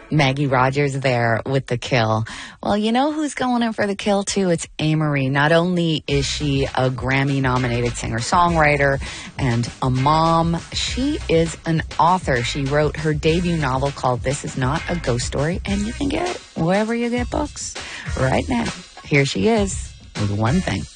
Maggie Rogers there with The Kill. Well, you know who's going in for The Kill, too? It's Amerie. Not only is she a Grammy-nominated singer-songwriter and a mom, she is an author. She wrote her debut novel called This Is Not a Ghost Story, and you can get it wherever you get books right now. Here she is with One Thing.